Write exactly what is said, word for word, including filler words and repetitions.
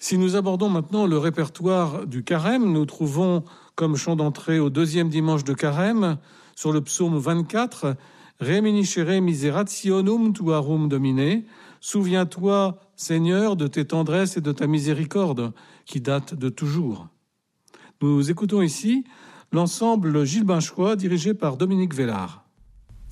Si nous abordons maintenant le répertoire du carême, nous trouvons comme chant d'entrée au deuxième dimanche de carême, sur le psaume vingt-quatre, « Reminiscere miserationum tuarum Domine » « Souviens-toi, Seigneur, de tes tendresses et de ta miséricorde » qui date de toujours. Nous écoutons ici l'ensemble Gilles Binchois dirigé par Dominique Vellard.